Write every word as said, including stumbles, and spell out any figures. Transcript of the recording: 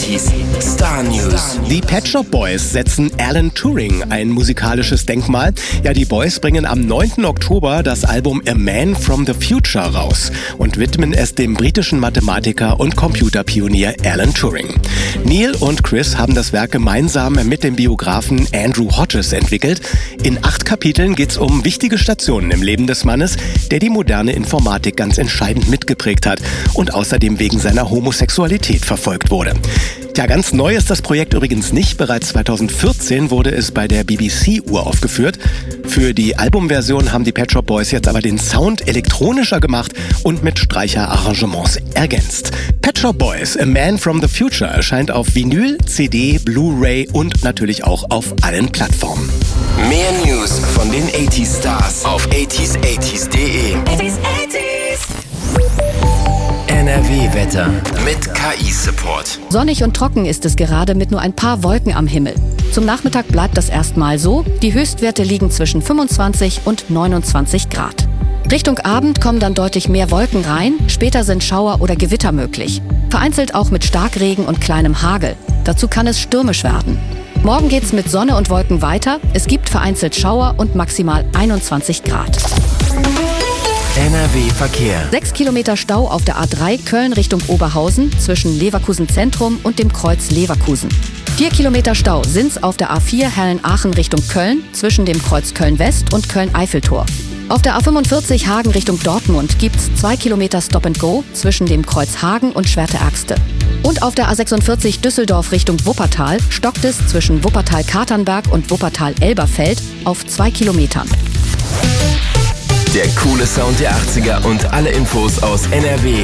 Star News. Die Pet Shop Boys setzen Alan Turing ein musikalisches Denkmal. Ja, die Boys bringen am neunten Oktober das Album A Man from the Future raus und widmen es dem britischen Mathematiker und Computerpionier Alan Turing. Neil und Chris haben das Werk gemeinsam mit dem Biografen Andrew Hodges entwickelt. In acht Kapiteln geht's um wichtige Stationen im Leben des Mannes, der die moderne Informatik ganz entscheidend mitgeprägt hat und außerdem wegen seiner Homosexualität verfolgt wurde. Ja, ganz neu ist das Projekt übrigens nicht. Bereits zweitausendvierzehn wurde es bei der B B C uraufgeführt. Für die Albumversion haben die Pet Shop Boys jetzt aber den Sound elektronischer gemacht und mit Streicherarrangements ergänzt. Pet Shop Boys, A Man from the Future erscheint auf Vinyl, C D, Blu-ray und natürlich auch auf allen Plattformen. Mehr News von den achtziger Stars auf achtziger achtziger punkt de. N R W-Wetter mit K I-Support. Sonnig und trocken ist es gerade mit nur ein paar Wolken am Himmel. Zum Nachmittag bleibt das erstmal so. Die Höchstwerte liegen zwischen fünfundzwanzig und neunundzwanzig Grad. Richtung Abend kommen dann deutlich mehr Wolken rein. Später sind Schauer oder Gewitter möglich. Vereinzelt auch mit Starkregen und kleinem Hagel. Dazu kann es stürmisch werden. Morgen geht's mit Sonne und Wolken weiter. Es gibt vereinzelt Schauer und maximal einundzwanzig Grad. N R W-Verkehr. Sechs Kilometer Stau auf der A drei Köln Richtung Oberhausen zwischen Leverkusen Zentrum und dem Kreuz Leverkusen. Vier Kilometer Stau sind's auf der A vier Herrn-Aachen Richtung Köln zwischen dem Kreuz Köln-West und Köln-Eiffeltor. Auf der A fünfundvierzig Hagen Richtung Dortmund gibt's zwei Kilometer Stop-and-Go zwischen dem Kreuz Hagen und Schwerte-Aexte. Und auf der A sechsundvierzig Düsseldorf Richtung Wuppertal stockt es zwischen Wuppertal-Katernberg und Wuppertal-Elberfeld auf zwei Kilometern. Der coole Sound der achtziger und alle Infos aus N R W